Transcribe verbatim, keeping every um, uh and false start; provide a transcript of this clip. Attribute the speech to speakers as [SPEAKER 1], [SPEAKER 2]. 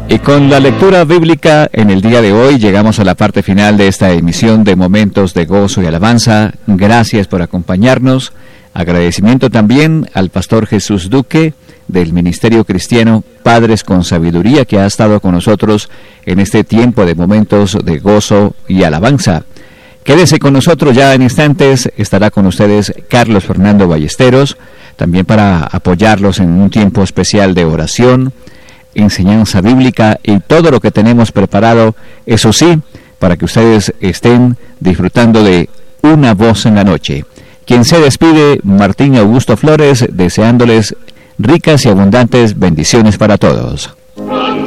[SPEAKER 1] Y con la lectura bíblica en el día de hoy llegamos a la parte final de esta emisión de Momentos de Gozo y Alabanza. Gracias por acompañarnos. Agradecimiento también al pastor Jesús Duque del Ministerio Cristiano Padres con Sabiduría, que ha estado con nosotros en este tiempo de Momentos de Gozo y Alabanza. Quédese con nosotros, ya en instantes estará con ustedes Carlos Fernando Ballesteros, también para apoyarlos en un tiempo especial de oración, enseñanza bíblica y todo lo que tenemos preparado, eso sí, para que ustedes estén disfrutando de Una Voz en la Noche. Quien se despide, Martín Augusto Flores, deseándoles ricas y abundantes bendiciones para todos.